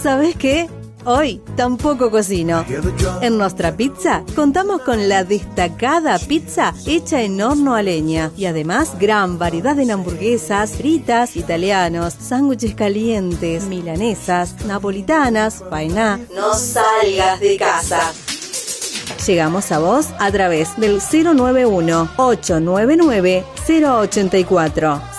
¿Sabes qué? Hoy tampoco cocino. En Nostra Pizza contamos con la destacada pizza hecha en horno a leña y además gran variedad en hamburguesas, fritas, italianos, sándwiches calientes, milanesas, napolitanas, faená. No salgas de casa. Llegamos a vos a través del 091-899-084,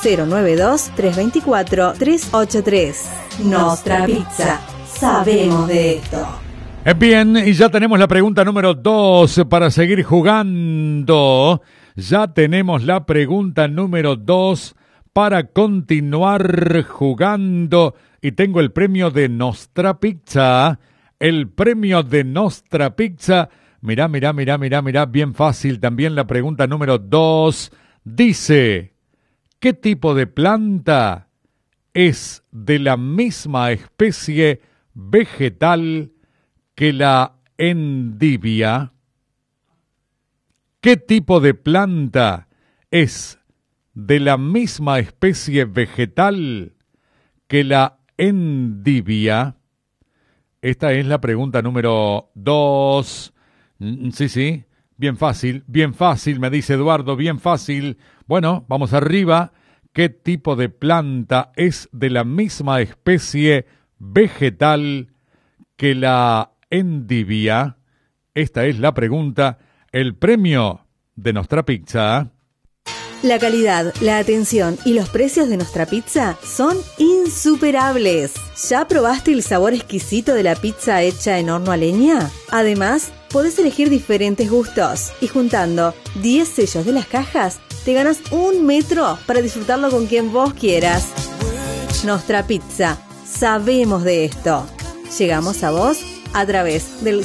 092-324-383. Nostra Pizza. Sabemos de esto. Bien, y ya tenemos la pregunta número 2 para seguir jugando. Ya tenemos la pregunta número 2 para continuar jugando. Y tengo el premio de Nostra Pizza. El premio de Nostra Pizza. Mirá, bien fácil. También la pregunta número 2 dice: ¿qué tipo de planta es de la misma especie vegetal que la endivia? ¿Qué tipo de planta es de la misma especie vegetal que la endivia? Esta es la pregunta número 2. Sí, bien fácil, me dice Eduardo, bien fácil. Bueno, vamos arriba. ¿Qué tipo de planta es de la misma especie vegetal que la endivia? Esta es la pregunta. El premio de Nostra Pizza. La calidad, la atención y los precios de Nostra Pizza son insuperables. ¿Ya probaste el sabor exquisito de la pizza hecha en horno a leña? Además, podés elegir diferentes gustos y juntando 10 sellos de las cajas, te ganas 1 metro para disfrutarlo con quien vos quieras. Nostra Pizza. Sabemos de esto. Llegamos a vos a través del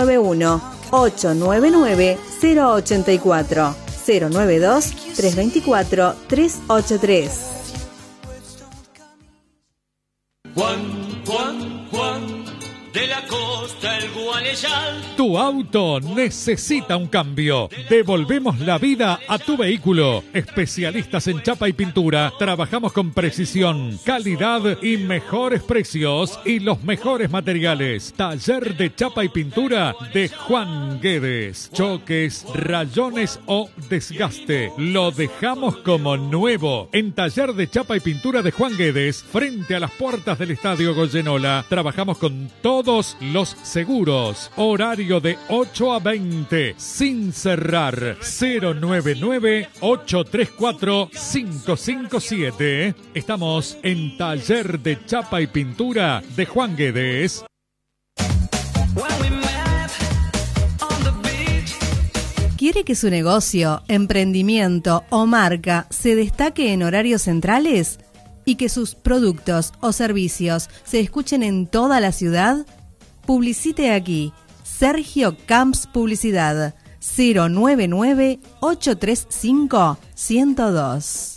091-899-084, 092-324-383. Juan, de la costa el Gualeyal. Tu auto necesita un cambio. Devolvemos la vida a tu vehículo. Especialistas en chapa y pintura. Trabajamos con precisión, calidad y mejores precios y los mejores materiales. Taller de chapa y pintura de Juan Guedes. Choques, rayones o desgaste. Lo dejamos como nuevo. En Taller de chapa y pintura de Juan Guedes, frente a las puertas del Estadio Goyenola. Trabajamos con todos los seguros. Horario de 8 a 20, sin cerrar. 099-834-557. Estamos en Taller de Chapa y Pintura de Juan Guedes. ¿Quiere que su negocio, emprendimiento o marca se destaque en horarios centrales? ¿Y que sus productos o servicios se escuchen en toda la ciudad? Publicite aquí. Sergio Camps Publicidad. 099-835-102.